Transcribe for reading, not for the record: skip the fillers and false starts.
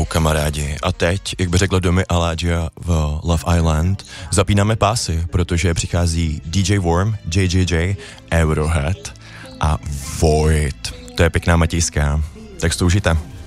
kamarádi. A teď, jak by řekla Domi Aladja v Love Island, zapínáme pásy, protože přichází DJ Worm, JJJ, Eurohead a Void. To je pěkná matějská. Tak to užijte.